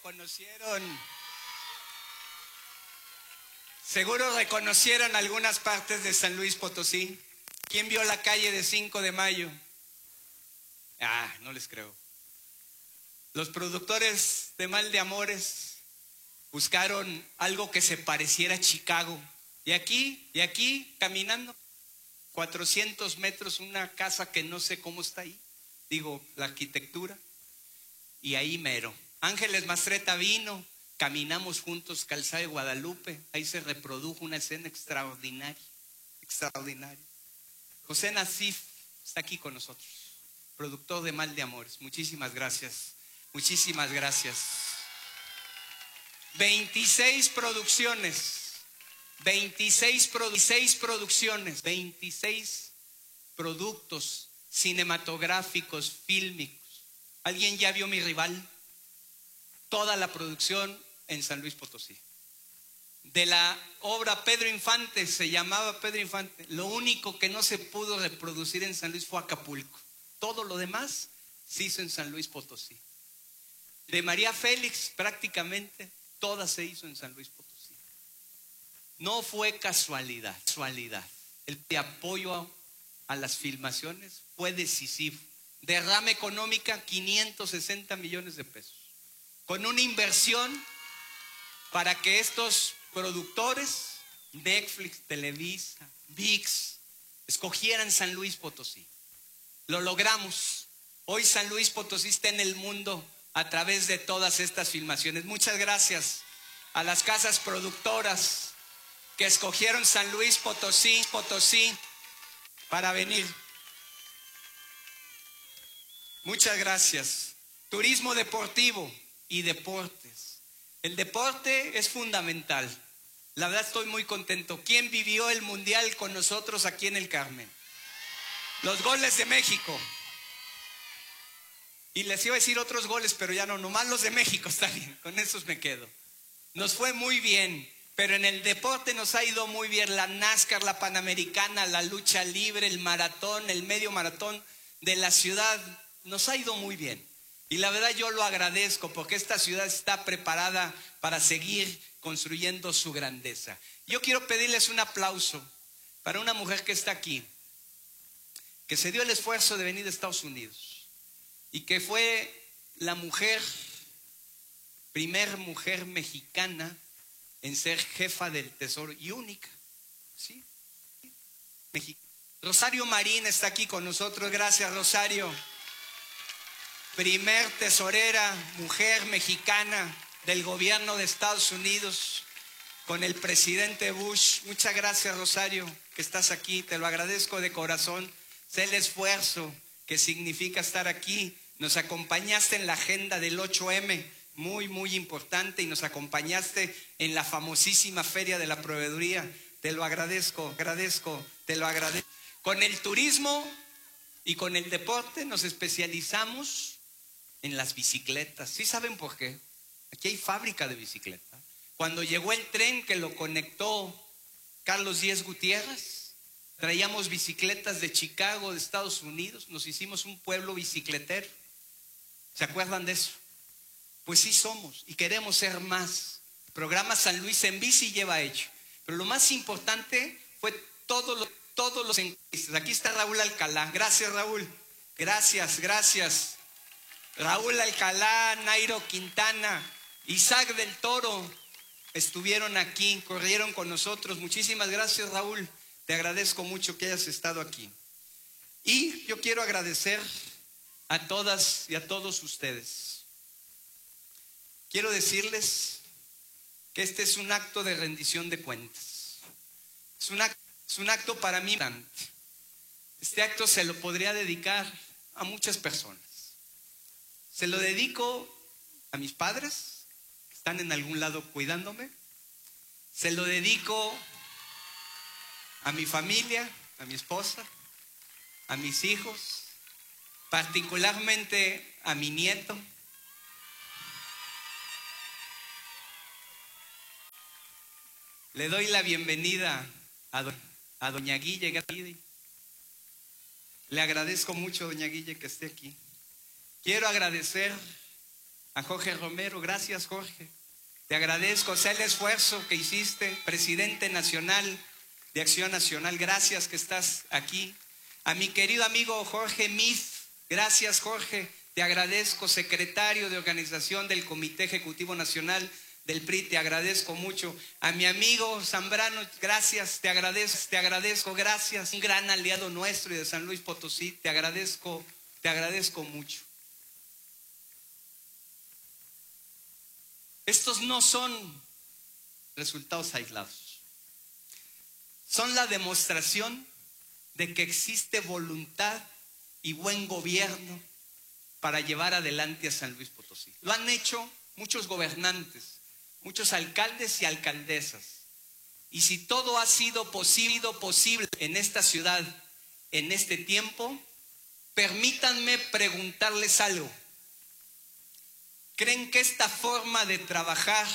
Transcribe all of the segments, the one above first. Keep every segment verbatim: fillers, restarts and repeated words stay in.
reconocieron, seguro reconocieron algunas partes de San Luis Potosí. ¿Quién vio la calle de cinco de mayo? Ah, no les creo. Los productores de Mal de Amores buscaron algo que se pareciera a Chicago. Y aquí, y aquí, caminando, cuatrocientos metros, una casa que no sé cómo está ahí. Digo, la arquitectura. Y ahí mero. Ángeles Mastreta vino, caminamos juntos, Calzada de Guadalupe. Ahí se reprodujo una escena extraordinaria, extraordinaria. José Nasif está aquí con nosotros, productor de Mal de Amores. Muchísimas gracias, muchísimas gracias. veintiséis producciones, veintiséis, veintiséis producciones, veintiséis productos cinematográficos, fílmicos. ¿Alguien ya vio Mi Rival? Toda la producción en San Luis Potosí. De la obra Pedro Infante, se llamaba Pedro Infante. Lo único que no se pudo reproducir en San Luis fue Acapulco. Todo lo demás se hizo en San Luis Potosí. De María Félix, prácticamente toda se hizo en San Luis Potosí. No fue casualidad, casualidad. El apoyo a las filmaciones fue decisivo. Derrama económica, quinientos sesenta millones de pesos. Con una inversión para que estos productores, Netflix, Televisa, ViX, escogieran San Luis Potosí. Lo logramos. Hoy San Luis Potosí está en el mundo a través de todas estas filmaciones. Muchas gracias a las casas productoras que escogieron San Luis Potosí, Potosí para venir. Muchas gracias. Turismo deportivo y deportes. El deporte es fundamental. La verdad estoy muy contento. ¿Quién vivió el Mundial con nosotros aquí en el Carmen? Los goles de México. Y les iba a decir otros goles, pero ya no, nomás los de México, está bien, con esos me quedo. Nos fue muy bien, pero en el deporte nos ha ido muy bien. La NASCAR, la Panamericana, la lucha libre, el maratón, el medio maratón de la ciudad, nos ha ido muy bien. Y la verdad yo lo agradezco porque esta ciudad está preparada para seguir construyendo su grandeza. Yo quiero pedirles un aplauso para una mujer que está aquí, que se dio el esfuerzo de venir de Estados Unidos y que fue la mujer, primer mujer mexicana en ser jefa del Tesoro y única, ¿sí? Rosario Marín está aquí con nosotros. Gracias, Rosario. Primer tesorera, mujer mexicana del gobierno de Estados Unidos con el presidente Bush. Muchas gracias, Rosario, que estás aquí. Te lo agradezco de corazón. Sé el esfuerzo que significa estar aquí. Nos acompañaste en la agenda del ocho eme, muy, muy importante, y nos acompañaste en la famosísima Feria de la Proveeduría. Te lo agradezco, agradezco, te lo agradezco. Con el turismo y con el deporte nos especializamos en las bicicletas. ¿Sí saben por qué? Aquí hay fábrica de bicicletas. Cuando llegó el tren que lo conectó Carlos Díez Gutiérrez, traíamos bicicletas de Chicago, de Estados Unidos. Nos hicimos un pueblo bicicletero. ¿Se acuerdan de eso? Pues sí somos y queremos ser más. El programa San Luis en Bici lleva hecho. Pero lo más importante fue todos los, todos los encuestas. Aquí está Raúl Alcalá. Gracias, Raúl. Gracias, gracias. Raúl Alcalá, Nairo Quintana, Isaac del Toro estuvieron aquí, corrieron con nosotros. Muchísimas gracias, Raúl. Te agradezco mucho que hayas estado aquí. Y yo quiero agradecer a todas y a todos ustedes. Quiero decirles que este es un acto de rendición de cuentas. Es un acto, es un acto para mí. Este acto se lo podría dedicar a muchas personas. Se lo dedico a mis padres, que están en algún lado cuidándome. Se lo dedico a mi familia, a mi esposa, a mis hijos, particularmente a mi nieto. Le doy la bienvenida a, do, a doña Guille. Le agradezco mucho, doña Guille, que esté aquí. Quiero agradecer a Jorge Romero. Gracias, Jorge. Te agradezco, o sea, el esfuerzo que hiciste, presidente nacional de Acción Nacional. Gracias que estás aquí. A mi querido amigo Jorge Mith. Gracias, Jorge. Te agradezco, secretario de organización del Comité Ejecutivo Nacional del P R I. Te agradezco mucho. A mi amigo Zambrano, gracias. Te agradezco, te agradezco, gracias. Un gran aliado nuestro y de San Luis Potosí. Te agradezco, te agradezco mucho. Estos no son resultados aislados. Son la demostración de que existe voluntad y buen gobierno para llevar adelante a San Luis Potosí. Lo han hecho muchos gobernantes, muchos alcaldes y alcaldesas. Y si todo ha sido posible, posible en esta ciudad, en este tiempo, permítanme preguntarles algo. ¿Creen que esta forma de trabajar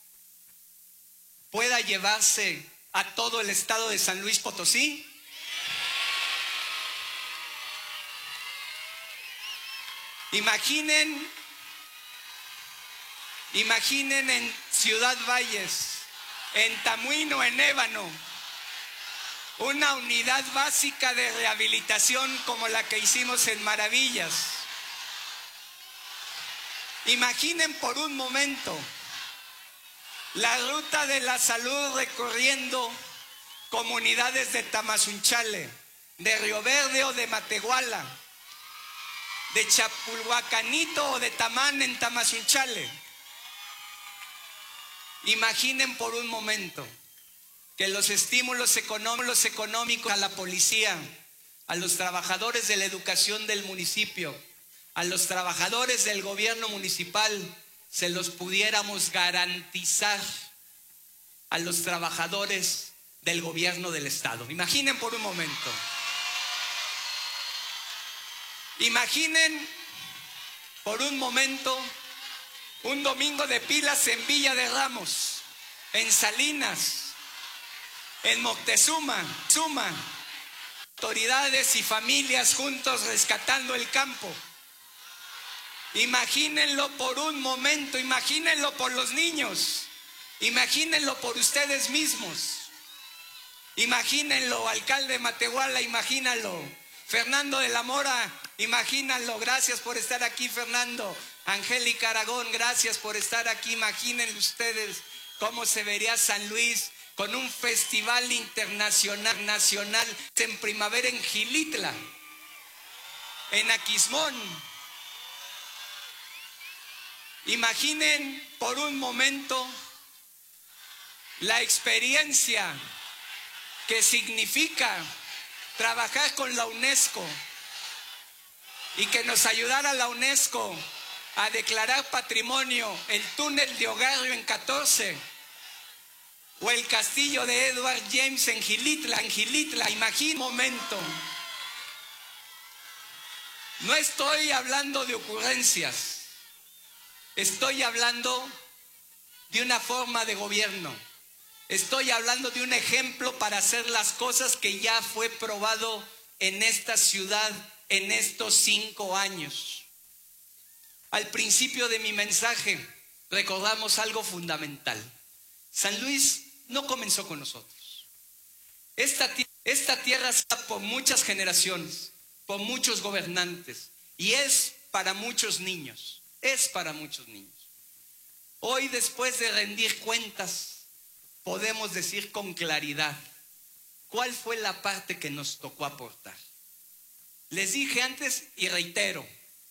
pueda llevarse a todo el estado de San Luis Potosí? Imaginen, imaginen en Ciudad Valles, en Tamuín, en Ébano, una unidad básica de rehabilitación como la que hicimos en Maravillas. Imaginen por un momento la ruta de la salud recorriendo comunidades de Tamazunchale, de Río Verde o de Matehuala, de Chapulhuacanito o de Tamán en Tamazunchale. Imaginen por un momento que los estímulos económicos, económicos a la policía, a los trabajadores de la educación del municipio, a los trabajadores del gobierno municipal, se los pudiéramos garantizar a los trabajadores del gobierno del estado. Imaginen por un momento. Imaginen por un momento un domingo de pilas en Villa de Ramos, en Salinas, en Moctezuma, Suma, autoridades y familias juntos rescatando el campo. Imagínenlo por un momento, imagínenlo por los niños, imagínenlo por ustedes mismos, imagínenlo, alcalde de Matehuala, imagínalo, Fernando de la Mora, imagínalo, gracias por estar aquí, Fernando, Angélica Aragón, gracias por estar aquí, imaginen ustedes cómo se vería San Luis con un festival internacional, nacional, en primavera en Gilitla, en Aquismón. Imaginen por un momento la experiencia que significa trabajar con la UNESCO y que nos ayudara la UNESCO a declarar patrimonio el túnel de Ogarrio en catorce o el castillo de Edward James en Gilitla, en Gilitla. Imaginen un momento. No estoy hablando de ocurrencias. Estoy hablando de una forma de gobierno. Estoy hablando de un ejemplo para hacer las cosas que ya fue probado en esta ciudad en estos cinco años. Al principio de mi mensaje recordamos algo fundamental. San Luis no comenzó con nosotros. Esta, esta tierra está por muchas generaciones, por muchos gobernantes y es para muchos niños. Es para muchos niños. Hoy, después de rendir cuentas, podemos decir con claridad cuál fue la parte que nos tocó aportar. Les dije antes y reitero,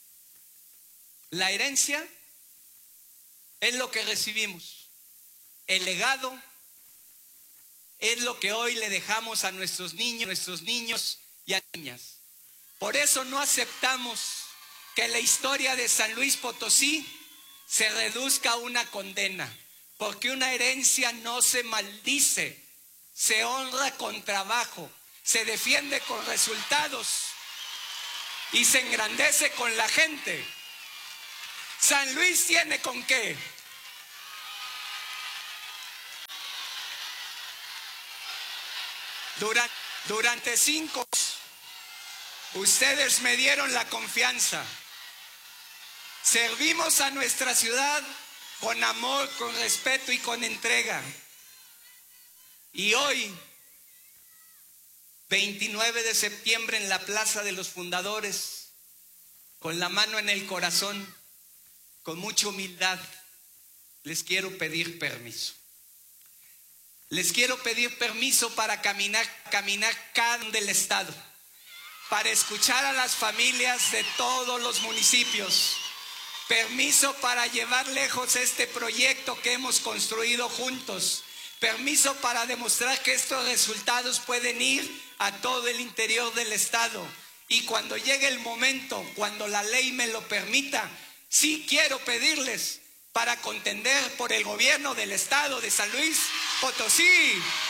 la herencia es lo que recibimos. El legado es lo que hoy le dejamos a nuestros niños, nuestros niños y a niñas. Por eso no aceptamos que la historia de San Luis Potosí se reduzca a una condena, porque una herencia no se maldice, se honra con trabajo, se defiende con resultados y se engrandece con la gente. San Luis tiene con qué. Durante, durante cinco años, ustedes me dieron la confianza. Servimos a nuestra ciudad con amor, con respeto y con entrega. Y hoy, veintinueve de septiembre, en la Plaza de los Fundadores, con la mano en el corazón, con mucha humildad, les quiero pedir permiso. Les quiero pedir permiso para caminar, caminar cada uno del estado, para escuchar a las familias de todos los municipios. Permiso para llevar lejos este proyecto que hemos construido juntos. Permiso para demostrar que estos resultados pueden ir a todo el interior del estado. Y cuando llegue el momento, cuando la ley me lo permita, sí quiero pedirles para contender por el gobierno del estado de San Luis Potosí.